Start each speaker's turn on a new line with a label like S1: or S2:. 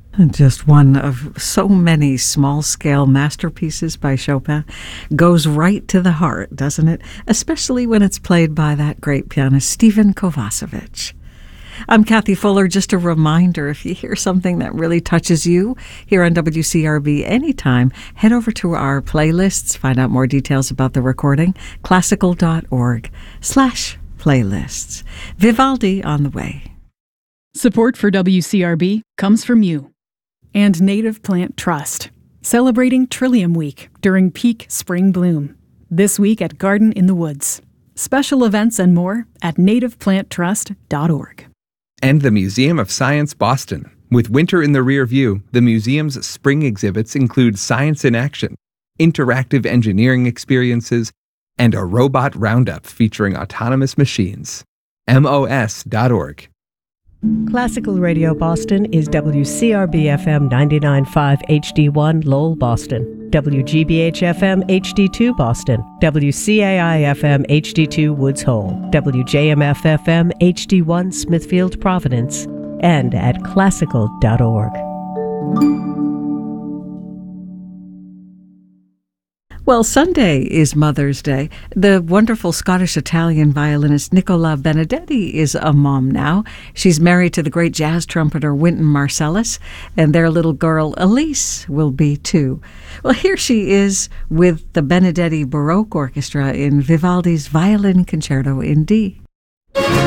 S1: And just one of so many small-scale masterpieces by Chopin. Goes right to the heart, doesn't it? Especially when it's played by that great pianist, Stephen Kovacevic. I'm Kathy Fuller. Just a reminder, if you hear something that really touches you here on WCRB anytime, head over to our playlists, find out more details about the recording, classical.org/playlists. Vivaldi on the way.
S2: Support for WCRB comes from you and Native Plant Trust, celebrating Trillium Week during peak spring bloom. This week at Garden in the Woods. Special events and more at nativeplanttrust.org.
S3: And the Museum of Science Boston. With winter in the rear view, the museum's spring exhibits include science in action, interactive engineering experiences, and a robot roundup featuring autonomous machines. MOS.org.
S4: Classical Radio Boston is WCRB-FM 99.5 HD1 Lowell, Boston, WGBH-FM HD2 Boston, WCAI-FM HD2 Woods Hole, WJMF-FM HD1 Smithfield, Providence, and at classical.org.
S1: Well, Sunday is Mother's Day. The wonderful Scottish-Italian violinist Nicola Benedetti is a mom now. She's married to the great jazz trumpeter Wynton Marsalis, and their little girl Elise will be too. Well, here she is with the Benedetti Baroque Orchestra in Vivaldi's Violin Concerto in D.